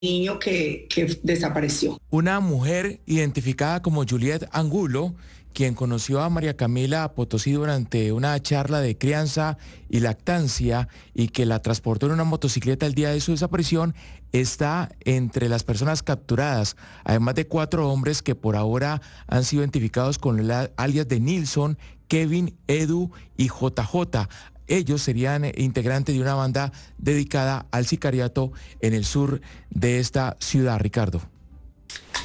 niño que desapareció. Una mujer identificada como Juliet Angulo, quien conoció a María Camila Potosí durante una charla de crianza y lactancia y que la transportó en una motocicleta el día de su desaparición, está entre las personas capturadas, además de 4 hombres que por ahora han sido identificados con el alias de Nilson, Kevin, Edu y JJ. Ellos serían integrantes de una banda dedicada al sicariato en el sur de esta ciudad, Ricardo.